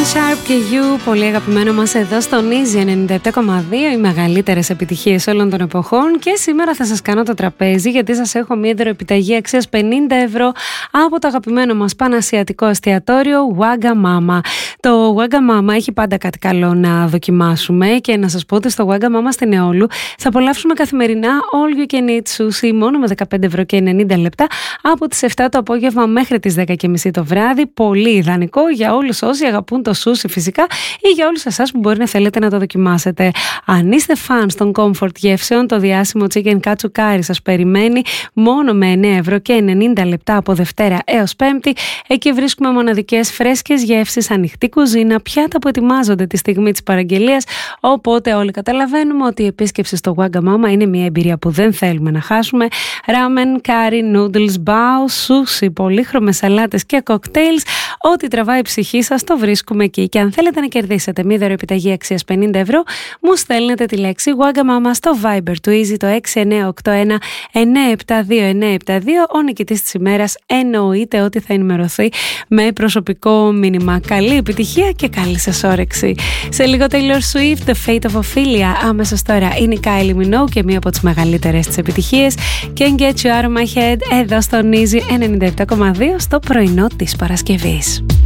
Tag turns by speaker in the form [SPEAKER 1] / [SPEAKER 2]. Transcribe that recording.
[SPEAKER 1] Sharp και You, πολύ αγαπημένο μας εδώ στο Easy 97,2, οι μεγαλύτερες επιτυχίες όλων των εποχών. Και σήμερα θα σας κάνω το τραπέζι, γιατί σας έχω μία δωροεπιταγή αξίας 50 ευρώ από το αγαπημένο μας πανασιατικό εστιατόριο Wagamama. Το Wagamama έχει πάντα κάτι καλό να δοκιμάσουμε, και να σας πω ότι στο Wagamama στην Εόλου θα απολαύσουμε καθημερινά all you can eat sushi μόνο με 15 ευρώ και 90 λεπτά από τις 7 το απόγευμα μέχρι τις 10.30 το βράδυ. Πολύ ιδανικό για όλους όσοι αγαπούν το σούσι φυσικά, ή για όλους εσάς που μπορεί να θέλετε να το δοκιμάσετε. Αν είστε φαν των comfort γεύσεων, το διάσημο chicken katsukari σας περιμένει μόνο με 9 ευρώ και 90 λεπτά από Δευτέρα έως Πέμπτη. Εκεί βρίσκουμε μοναδικές φρέσκες γεύσεις, ανοιχτή κουζίνα, πιάτα που ετοιμάζονται τη στιγμή της παραγγελίας. Οπότε όλοι καταλαβαίνουμε ότι η επίσκεψη στο Wagamama είναι μια εμπειρία που δεν θέλουμε να χάσουμε. Ramen, curry, noodles, bao, sushi, πολύχρωμες σαλάτες και cocktails. Ό,τι τραβάει η ψυχή σας το βρίσκουμε εκεί. Και αν θέλετε να κερδίσετε μία δωροεπιταγή αξίας 50 ευρώ, μου στέλνετε τη λέξη Wagamama στο Viber του Easy το 6981 972 972. Ο νικητής της ημέρας εννοείται ότι θα ενημερωθεί με προσωπικό μήνυμα. Καλή επιτυχία και καλή σας όρεξη. Σε λίγο Taylor Swift, The Fate of Ophelia. Αμέσως τώρα είναι η Kylie Minogue και μία από τις μεγαλύτερες της επιτυχίες. Can't Get You Out of My Head εδώ στο Easy 97,2 στο πρωινό της Παρασκευής.